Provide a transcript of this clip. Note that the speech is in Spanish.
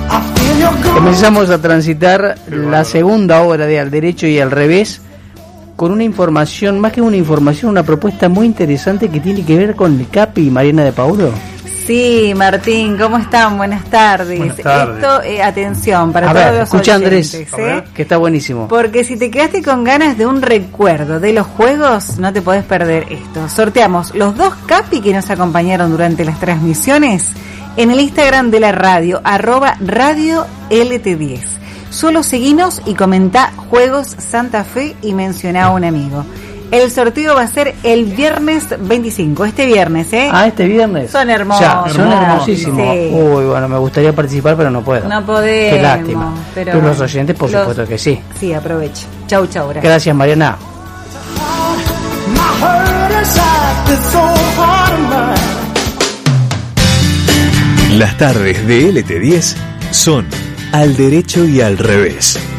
Comenzamos a transitar la segunda hora de Al Derecho y al Revés con una información, más que una información, una propuesta muy interesante que tiene que ver con el CAPI, Mariana de Paulo. Sí, Martín, ¿cómo están? Buenas tardes. Buenas tardes. Esto, atención, para a todos ver, los escucha oyentes, Andrés, que está buenísimo. Porque si te quedaste con ganas de un recuerdo de los juegos, no te podés perder esto. Sorteamos los 2 CAPI que nos acompañaron durante las transmisiones en el Instagram de la radio, @Radio LT10. Solo seguinos y comentá Juegos Santa Fe y mencioná a un amigo. El sorteo va a ser el viernes 25, este viernes, ¿eh? Ah, este viernes. Son hermosos. Ya, son hermosísimos. Sí. Uy, bueno, me gustaría participar, pero no puedo. No podemos. Qué lástima. Pero los oyentes, por supuesto que sí. Sí, aproveche. Chau, gracias. Gracias, Mariana. Las tardes de LT10 son Al Derecho y al Revés.